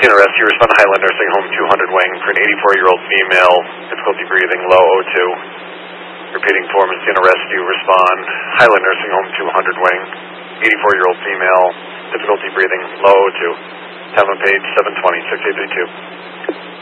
Encino Rescue, respond to Highland Nursing Home 200 Wing for an 84-year-old female, difficulty breathing, low O2. Repeating for Encino Rescue, respond Highland Nursing Home 200 Wing, 84-year-old female, difficulty breathing, low O2. Time on page 720, 6832.